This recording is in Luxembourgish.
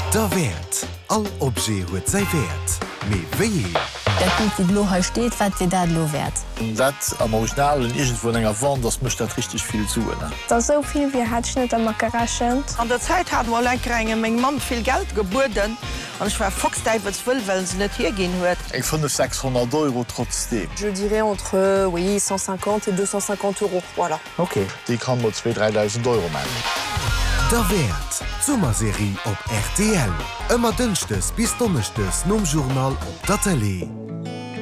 Der Wert. All Obje huet sei Wert. Me wéi? Dat gut Lo steet, wat wie dat lo wert. Dat am Originalen irgendwo enger Wand, das mischt dat richtig viel zu. Da soviel wie hat net am Makaraschen. An der Zeit hat war Leiringe még Mann viel Geld geboden an ich war Foxdeiws will, weil se net hier gehen huet. Ich finde 600 € trotzdem. Je dirais entre 150 et 250 €. Voilà. Okay. Die kann nur 2.000–3.000 € machen. Der Wert. Sommerserie op RTL. Immer dünnchtes bis dunnechtes nom Journal op der Tele.